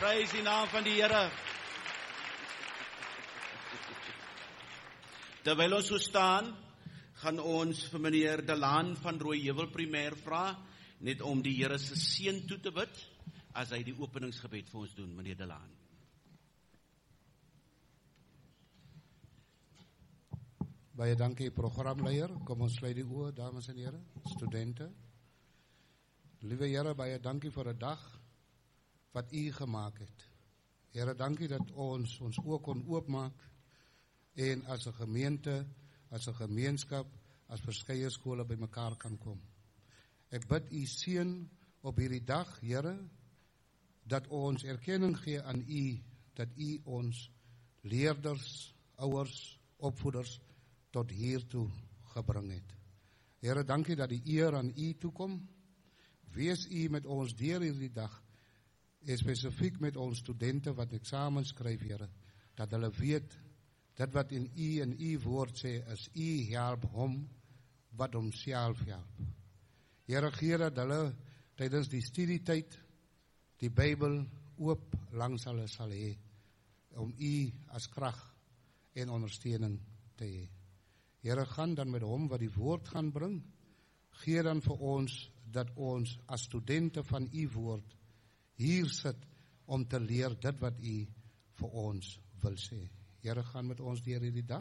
Prys die naam van die Here. Terwyl ons so staan, gaan ons vir meneer Delaan van Rooiheuwel Primêr vra, net om die Here se seën toe te bid, as hy die openingsgebed vir ons doen, meneer Delaan. Baie dankie programleier, kom ons sluit die oë, dames en here, studente. Liewe Here, baie dankie vir 'n dag wat U gemaak het. Here, dankie dat ons oë kon oopmaak en as 'n gemeente, as 'n gemeenskap, as verskeie skole bymekaar kan kom. Ek bid U seën op hierdie dag, Here, dat ons erkenning gee aan U, dat U ons leerders, ouers, opvoeders tot hiertoe gebring het. Here, dankie dat die eer aan U toekom. Wees U met ons deur hierdie dag, en spesifiek met ons studente wat eksamen skryf, Here, dat hulle weet, dat wat in U woord sê, is U help hom, wat homself help. Here, gee dat hulle tydens die studietyd, die Bybel oop langs hulle sal hê, om U as krag en ondersteuning te hê. Here, gaan dan met hom wat die woord gaan bring, gee dan vir ons, dat ons as studente van U woord, hier sit, om te leer dit wat U vir ons wil sê. Here, gaan met ons deur hierdie dag.